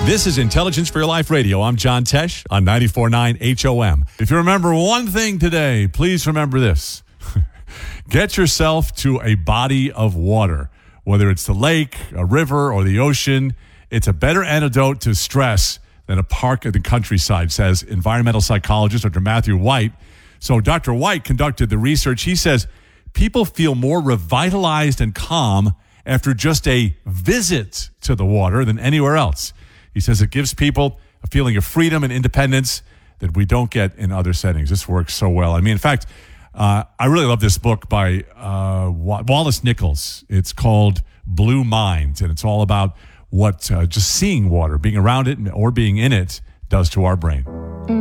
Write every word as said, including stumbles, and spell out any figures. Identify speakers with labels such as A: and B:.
A: This is Intelligence for Your Life Radio. I'm John Tesh on ninety-four point nine H O M. If you remember one thing today, please remember this. Get yourself to a body of water, whether it's the lake, a river, or the ocean. It's a better antidote to stress than a park in the countryside, says environmental psychologist Doctor Matthew White. So Doctor White conducted the research. He says people feel more revitalized and calm after just a visit to the water than anywhere else. He says it gives people a feeling of freedom and independence that we don't get in other settings. This works so well. I mean, in fact, uh, I really love this book by uh, Wallace Nichols. It's called Blue Mind, and it's all about what uh, just seeing water, being around it or being in it, does to our brain.